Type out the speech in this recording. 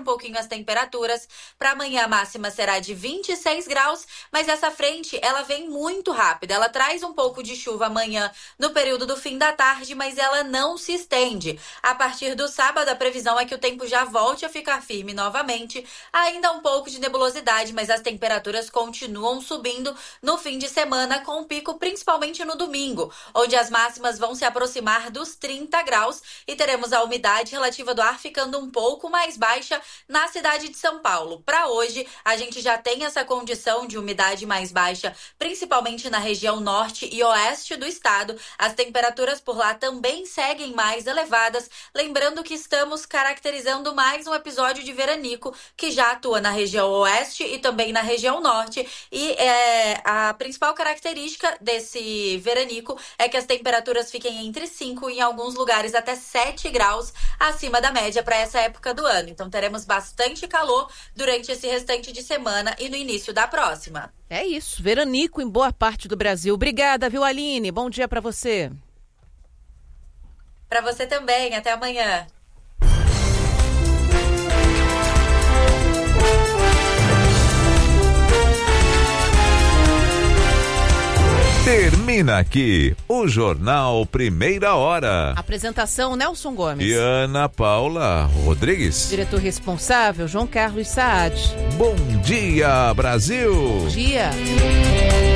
pouquinho as temperaturas. Para amanhã a máxima será de 26 graus, mas essa frente ela vem muito rápida. Ela traz um pouco de chuva amanhã no período do fim da tarde, mas ela não se estende. A partir do sábado, a previsão é que o tempo já volte a ficar firme novamente. Ainda um pouco de nebulosidade, mas as temperaturas continuam subindo no fim de semana, com pico principalmente no domingo, onde as máximas vão se aproximar dos 30 graus e teremos a umidade relativa do ar ficando um pouco mais baixa na cidade de São Paulo. Para hoje, a gente já tem essa condição de umidade mais baixa, principalmente na região norte e oeste do estado. As temperaturas por lá também seguem mais elevadas, lembrando que estamos caracterizando mais um episódio de veranico que já atua na região oeste e também na região norte, e a principal característica desse veranico é que as temperaturas fiquem entre 5 e em alguns lugares até 7 graus acima da média para essa época do ano. Então teremos bastante calor durante esse restante de semana e no início da próxima. É isso, veranico em boa parte do Brasil. Obrigada, viu, Aline? Bom dia para você. Para você também, até amanhã. Termina aqui o Jornal Primeira Hora. Apresentação Nelson Gomes e Ana Paula Rodrigues. Diretor responsável João Carlos Saad. Bom dia, Brasil. Bom dia.